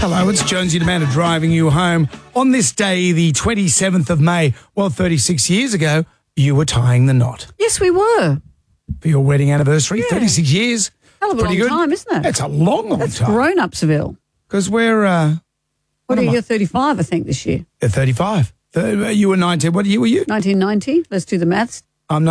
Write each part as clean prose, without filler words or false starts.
Hello, it's Jonesy and Amanda driving you home. On this day, the 27th of May, 36 years ago, you were tying the knot. Yes, we were. For your wedding anniversary, 36 years. Hell of a long time, isn't it? It's a long That's time. grown-upsville. Because we're... What are you, 35, I think, this year? 35. You were 19. What year were you? 1990. Let's do the maths. I'm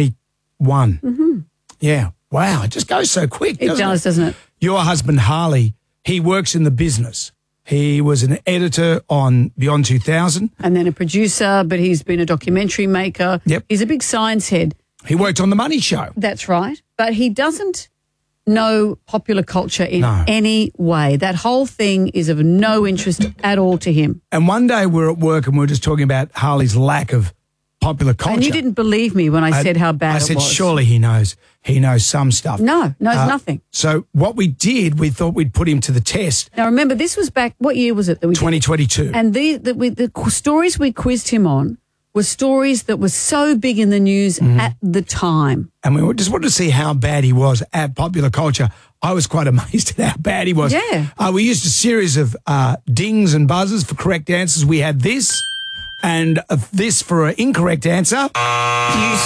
1991. Mm-hmm. Yeah. Wow, it just goes so quick, doesn't it? Your husband, Harley, he works in the business. He was an editor on Beyond 2000. And then a producer, but he's been a documentary maker. Yep. He's a big science head. He worked on The Money Show. That's right. But he doesn't know popular culture in any way. That whole thing is of no interest at all to him. And one day we're at work and we're just talking about Harley's lack of popular culture. And you didn't believe me when I said how bad it was. I said, surely he knows some stuff. No, knows nothing. So what we did, we thought we'd put him to the test. Now, remember, this was back, what year was it that we 2022. And the stories we quizzed him on were stories that were so big in the news at the time. And we just wanted to see how bad he was at popular culture. I was quite amazed at how bad he was. Yeah. We used a series of dings and buzzers for correct answers. We had this and this for an incorrect answer. You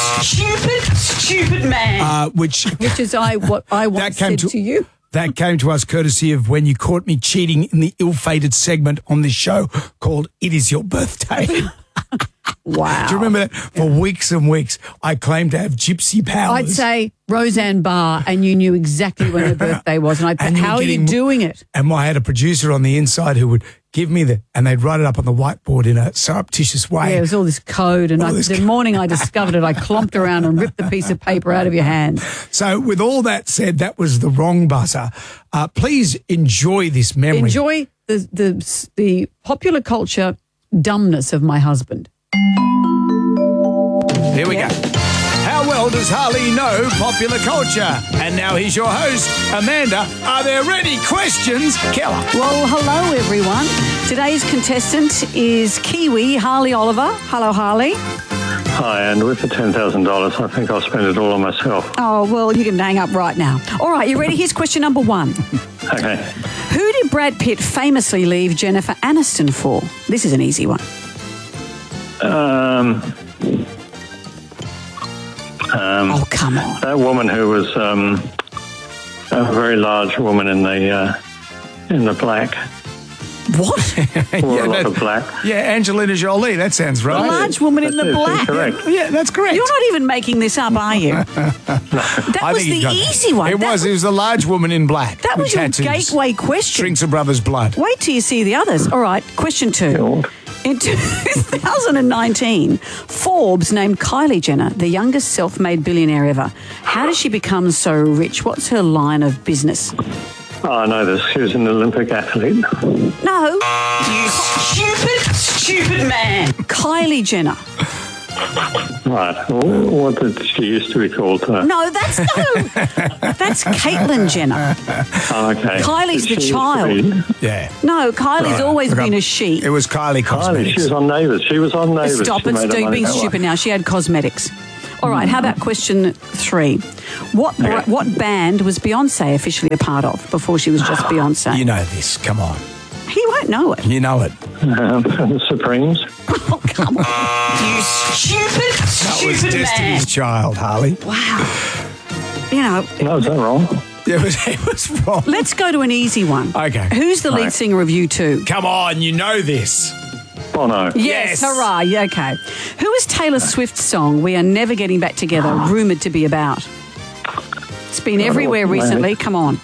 stupid man. Which is what I once said to you. That came to us courtesy of when you caught me cheating in the ill-fated segment on this show called It Is Your Birthday. Wow. Do you remember that? For weeks and weeks, I claimed to have gypsy powers. I'd say Roseanne Barr, and you knew exactly when her birthday was. And I'd say, how are you doing it? And I had a producer on the inside who would give me and they'd write it up on the whiteboard in a surreptitious way. Yeah, it was all this code. And the morning I discovered it, I clomped around and ripped the piece of paper out of your hands. So with all that said, that was the wrong buzzer. Please enjoy this memory. Enjoy the popular culture dumbness of my husband. Here we go. How well does Harley know popular culture? And now here's your host, Amanda. Are there any questions? Keller. Well, hello, everyone. Today's contestant is Kiwi Harley Oliver. Hello, Harley. Hi, and with the $10,000, I think I'll spend it all on myself. Oh, well, you can hang up right now. All right, you ready? Here's question number 1. Okay. Who did Brad Pitt famously leave Jennifer Aniston for? This is an easy one. Oh, come on. That woman who was a very large woman in the black. What? Wore a lot of black. Yeah, Angelina Jolie. That sounds right. A large woman in the black. Correct. Yeah, that's correct. You're not even making this up, are you? That was the easy one. It was a large woman in black. That was your gateway question. Drinks her brother's blood. Wait till you see the others. All right, question 2. In 2019, Forbes named Kylie Jenner the youngest self-made billionaire ever. How did she become so rich? What's her line of business? Oh, I know this. She was an Olympic athlete. No. You stupid man. Kylie Jenner. Right. Well, what did she used to be called? No, that's Caitlyn Jenner. Oh, okay. Kylie's the child. Yeah. No, Kylie's always been a she. It was Kylie Cosmetics. She was on Neighbours. Stop it, Stu, being stupid now. She had cosmetics. All right, how about question 3? What band was Beyonce officially a part of before she was just Beyonce? You know this. Come on. He won't know it. You know it. The Supremes. Oh, come on. You That was Destiny's Child, Harley. Wow. You know. No, is that wrong? It was wrong. Let's go to an easy one. Okay. Who's the lead singer of U2? Come on, you know this. Oh, no. Yes, hurrah. Yeah, okay. Who is Taylor Swift's song We Are Never Getting Back Together rumoured to be about? It's been everywhere recently. Come on.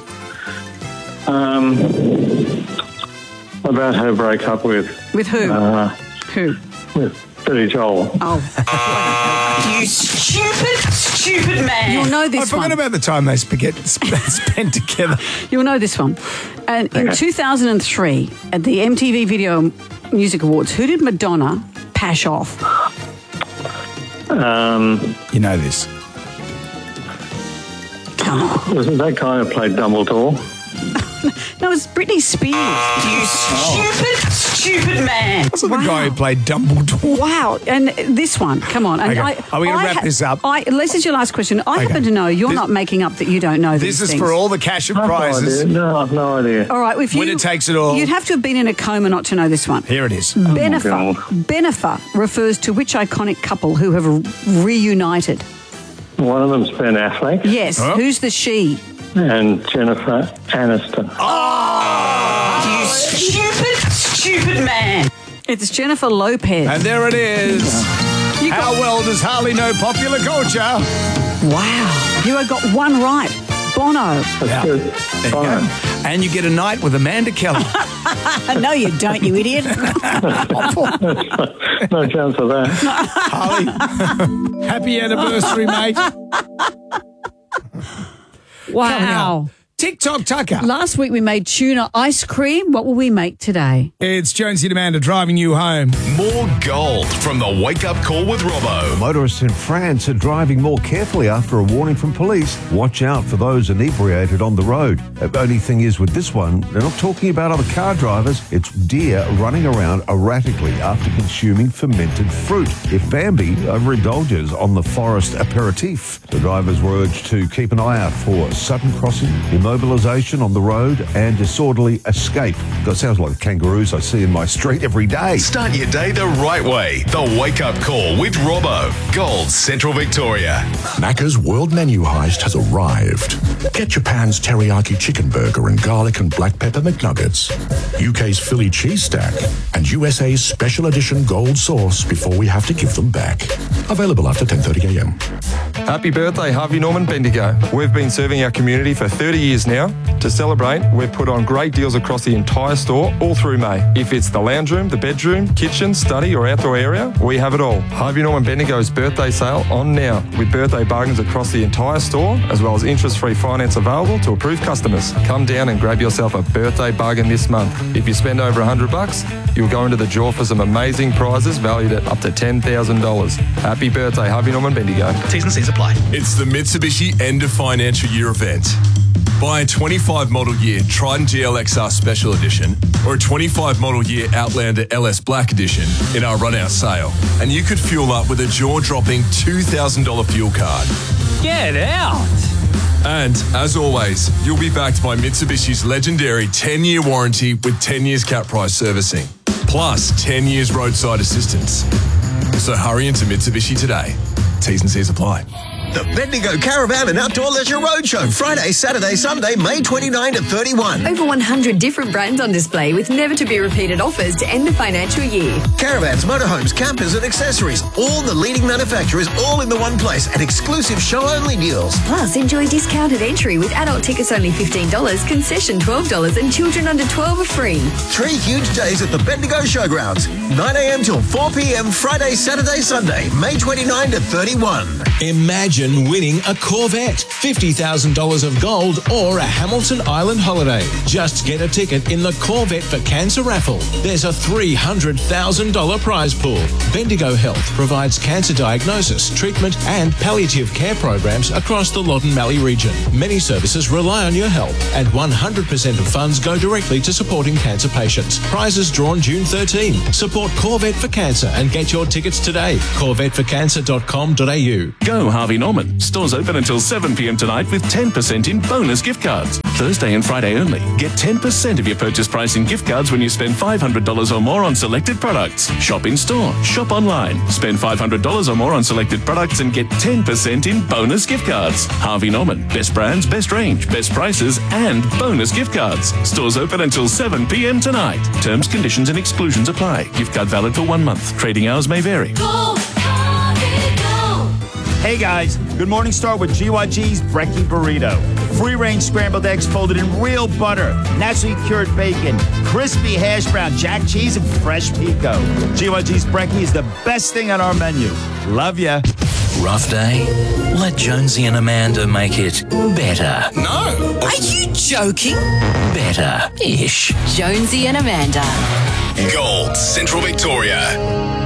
About her breakup with... With who? Who? With Billy Joel. Oh. You stupid man. You'll know this one. I forgot about the time they spent together. You'll know this one. And in 2003, at the MTV Video Music Awards, who did Madonna pash off? You know this. Come on. Was it that guy who played Dumbledore? No, it's Britney Spears. You stupid man. That's like the guy who played Dumbledore. Wow. And this one, come on. And Okay. Are we going to wrap this up? This is your last question. I happen to know you're not making up that you don't know these This is things. for all the cash and prizes. No, I've no idea. All right. If Winner takes it all. You'd have to have been in a coma not to know this one. Here it is. Benefer. God. Benefer refers to which iconic couple who have reunited? One of them's Ben Affleck Yes. Huh? Who's the she? and Jennifer Aniston. You stupid man. It's Jennifer Lopez. And there it is. How well does Harley know popular culture? Wow. You have got one right. Bono. That's good. There you Fine. go. And you get a night with Amanda Keller. No, you don't, you idiot. No chance of that. Harley, happy anniversary, mate. Wow. TikTok Tucker. Last week we made tuna ice cream. What will we make today? It's Jonesy and Amanda driving you home. More gold from the Wake Up Call with Robbo. Motorists in France are driving more carefully after a warning from police. Watch out for those inebriated on the road. The only thing is with this one, they're not talking about other car drivers. It's deer running around erratically after consuming fermented fruit. If Bambi overindulges on the forest aperitif, the drivers were urged to keep an eye out for sudden crossing, immobilisation on the road and disorderly escape. That sounds like the kangaroos I see in my street every day. Start your day the right way. The Wake Up Call with Robbo. Gold, Central Victoria. Macca's World Menu Heist has arrived. Get Japan's teriyaki chicken burger and garlic and black pepper McNuggets, UK's Philly cheese stack, and USA's special edition gold sauce before we have to give them back. Available after 10:30 a.m. Happy birthday, Harvey Norman Bendigo. We've been serving our community for 30 years now. To celebrate, we've put on great deals across the entire store all through May. If it's the lounge room, the bedroom, kitchen, study or outdoor area, we have it all. Harvey Norman Bendigo's birthday sale on now with birthday bargains across the entire store as well as interest-free finance available to approved customers. Come down and grab yourself a birthday bargain this month. If you spend over $100, you'll go into the draw for some amazing prizes valued at up to $10,000. Happy birthday, Harvey Norman Bendigo. T's and C's apply. It's the Mitsubishi End of Financial Year event. Buy a 25 model year Triton GLXR Special Edition or a 25 model year Outlander LS Black Edition in our run-out sale, and you could fuel up with a jaw-dropping $2,000 fuel card. Get out. And, as always, you'll be backed by Mitsubishi's legendary 10-year warranty with 10 years cap price servicing, plus 10 years roadside assistance. So hurry into Mitsubishi today. T's and C's apply. The Bendigo Caravan and Outdoor Leisure Roadshow, Friday, Saturday, Sunday, May 29 to 31. Over 100 different brands on display with never-to-be-repeated offers to end the financial year. Caravans, motorhomes, campers and accessories. All the leading manufacturers all in the one place at exclusive show-only deals. Plus, enjoy discounted entry with adult tickets only $15, concession $12 and children under 12 are free. 3 huge days at the Bendigo Showgrounds. 9 a.m. till 4 p.m. Friday, Saturday, Sunday, May 29 to 31. Imagine winning a Corvette, $50,000 of gold, or a Hamilton Island holiday. Just get a ticket in the Corvette for Cancer raffle. There's a $300,000 prize pool. Bendigo Health provides cancer diagnosis, treatment, and palliative care programs across the Loddon Mallee region. Many services rely on your help, and 100% of funds go directly to supporting cancer patients. Prizes drawn June 13. Support Corvette for Cancer and get your tickets today. CorvetteForCancer.com.au. Go Harvey Norman. Stores open until 7 p.m. tonight with 10% in bonus gift cards. Thursday and Friday only. Get 10% of your purchase price in gift cards when you spend $500 or more on selected products. Shop in store. Shop online. Spend $500 or more on selected products and get 10% in bonus gift cards. Harvey Norman. Best brands, best range, best prices, and bonus gift cards. Stores open until 7 p.m. tonight. Terms, conditions, and exclusions apply. Gift card valid for 1 month. Trading hours may vary. Hey guys, good morning start with GYG's Brekkie Burrito. Free-range scrambled eggs folded in real butter, naturally cured bacon, crispy hash brown, jack cheese, and fresh pico. GYG's Brekkie is the best thing on our menu. Love ya. Rough day? Let Jonesy and Amanda make it better. No! Are you joking? Better-ish. Jonesy and Amanda. Gold, Central Victoria.